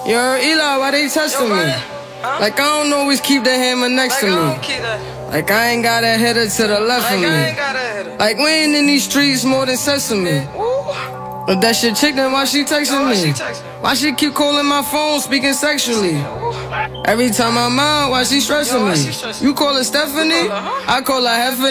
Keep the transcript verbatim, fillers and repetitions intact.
Yo, Eli, why they testing me? Huh? Like, I don't always keep the hammer next like, to I me. don't keep that. Like, I ain't got a hitter to the left like, of me. I ain't got a hitter. Like, we ain't in these streets more than sesame. Ooh. But that shit chick, then why she texting Yo, why me? she texting? Why she keep calling my phone, speaking sexually? Every time I'm out, why she stressing Yo, why me? she stressing? You call her Stephanie? You call her, huh? I call her Heffany.